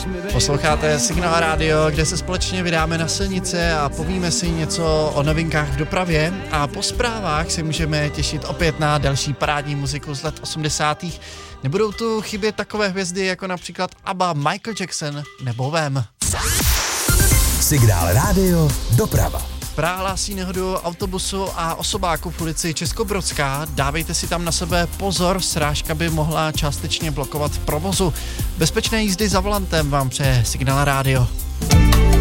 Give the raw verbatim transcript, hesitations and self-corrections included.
Posloucháte Signál Radio, kde se společně vydáme na silnice a povíme si něco o novinkách v dopravě a po zprávách se můžeme těšit opět na další parádní muziku z let osmdesátých. Nebudou tu chybět takové hvězdy jako například ABBA, Michael Jackson nebo Vem. Signál Radio doprava. Praha hlásí nehodu autobusu a osobáku v ulici Českobrodská. Dávejte si tam na sebe pozor, srážka by mohla částečně blokovat v provozu. Bezpečné jízdy za volantem vám přeje Signál Radio.